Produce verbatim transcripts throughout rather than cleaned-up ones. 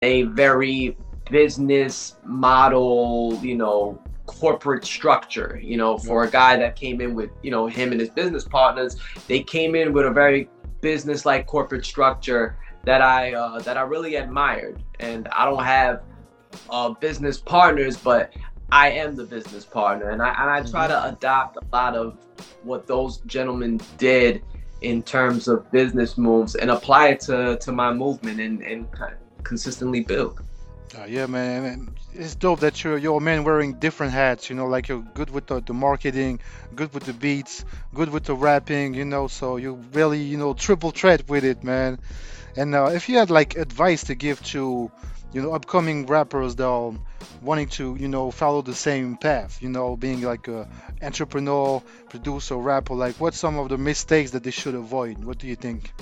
a very business model, you know, corporate structure. You know, Yep. for a guy that came in with, you know, him and his business partners, they came in with a very business-like corporate structure that I uh, that I really admired. And I don't have uh, business partners, but I am the business partner, and I and I try Hmm. to adopt a lot of what those gentlemen did in terms of business moves and apply it to to my movement and and consistently build. Uh, yeah, man, and it's dope that you're you're a man wearing different hats. You know, like you're good with the, the marketing, good with the beats, good with the rapping. You know, so you really you know triple threat with it, man. And uh, if you had like advice to give to, you know, upcoming rappers that are wanting to, you know, follow the same path, you know, being like a entrepreneur, producer, rapper, like what's some of the mistakes that they should avoid? What do you think?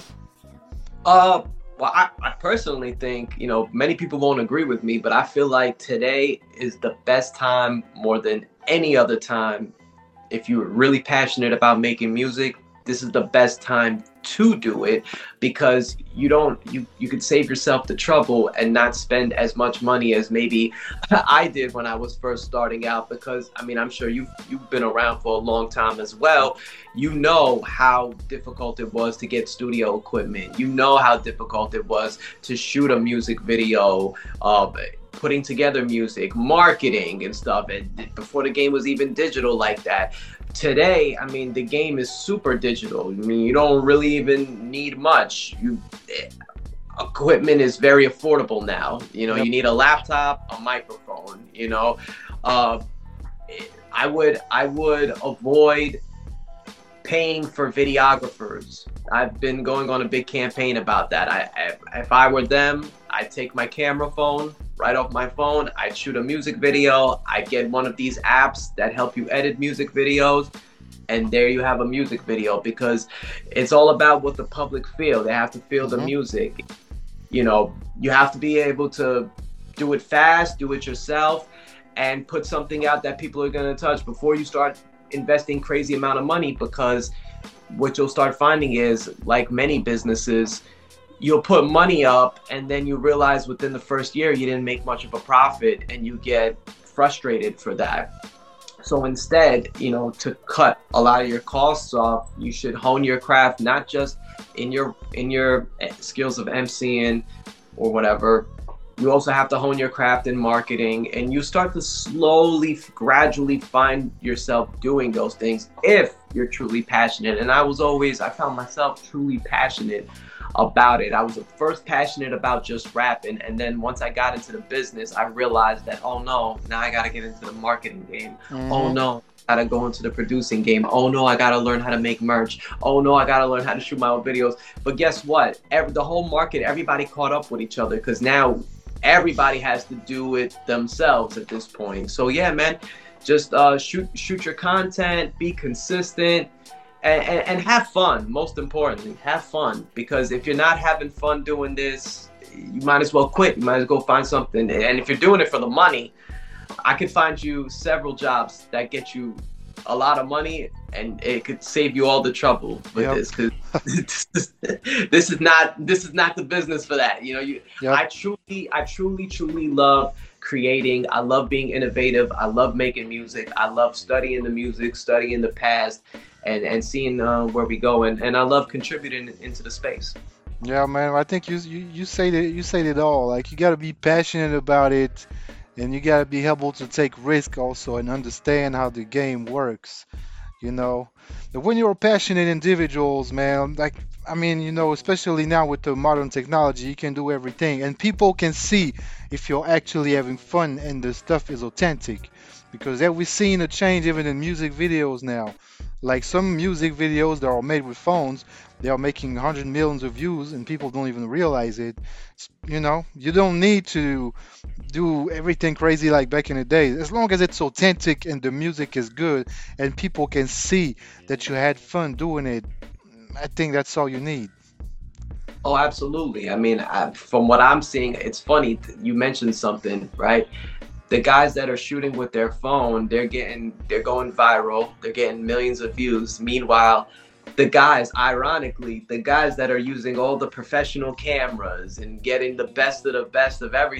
Uh, well, I, I personally think, you know, many people won't agree with me, but I feel like today is the best time more than any other time. If you're really passionate about making music, this is the best time to do it, because you don't you you could save yourself the trouble and not spend as much money as maybe I did when I was first starting out. Because I mean, I'm sure you've you've been around for a long time as well. You know how difficult it was to get studio equipment. You know how difficult it was to shoot a music video, uh, putting together music, marketing and stuff, and before the game was even digital like that. Today, I mean, the game is super digital. I mean, you don't really even need much. You equipment is very affordable now. You know, Yep. you need a laptop, a microphone. You know, uh, I would I would avoid paying for videographers. I've been going on a big campaign about that. I, I if I were them, I'd take my camera phone right off my phone. I'd shoot a music video. I'd get one of these apps that help you edit music videos, and there you have a music video. Because it's all about what the public feel. They have to feel the Hmm. music. You know, you have to be able to do it fast, do it yourself, and put something out that people are going to touch before you start investing crazy amount of money. Because what you'll start finding is, like many businesses, you'll put money up and then you realize within the first year you didn't make much of a profit, and you get frustrated for that. So instead, you know, to cut a lot of your costs off, you should hone your craft, not just in your in your skills of emceeing or whatever. You also have to hone your craft in marketing, and you start to slowly, gradually find yourself doing those things if you're truly passionate. And I was always, I found myself truly passionate about it. I was at first passionate about just rapping, and then once I got into the business, I realized that, oh no, now I gotta get into the marketing game. Oh Hmm. no, I gotta go into the producing game. Oh no, I gotta learn how to make merch. Oh no, I gotta learn how to shoot my own videos. But guess what? Every, the whole market, everybody caught up with each other, because now everybody has to do it themselves at this point. So yeah, man, just uh, shoot shoot your content, be consistent, and, and, and have fun. Most importantly, have fun, because if you're not having fun doing this, you might as well quit. You might as well go find something. And if you're doing it for the money, I could find you several jobs that get you a lot of money, and it could save you all the trouble with Yep. this. Because this, is- this is not this is not the business for that. You know, you Yep. I truly I truly truly love creating. I love being innovative. I love making music. I love studying the music, studying the past, and and seeing uh, where we go. And and I love contributing into the space. Yeah, man. I think you you you say that you said it all. Like you got to be passionate about it, and you got to be able to take risk also and understand how the game works. You know, but when you're passionate individuals, man, like I mean, you know, especially now with the modern technology, you can do everything, and people can see if you're actually having fun and the stuff is authentic. Because yeah, we're seeing a change even in music videos now. Like some music videos that are made with phones, they are making one hundred millions of views, and people don't even realize it. S- You know, you don't need to do everything crazy like back in the day. As long as it's authentic and the music is good and people can see that you had fun doing it, I think that's all you need. Oh, absolutely. I mean, I, from what I'm seeing, it's funny. You mentioned something, right? The guys that are shooting with their phone, they're getting, they're going viral. They're getting millions of views. Meanwhile, the guys, ironically, the guys that are using all the professional cameras and getting the best of the best of everything